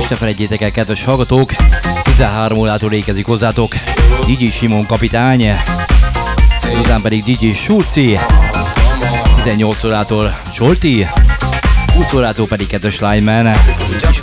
És ne felejtjétek el, kedves hallgatók, 13 órától ékezik hozzátok Gigi Simon kapitány, után pedig Gigi Surci, 18 órától Zsolti, 20 órától pedig kedves Lineman.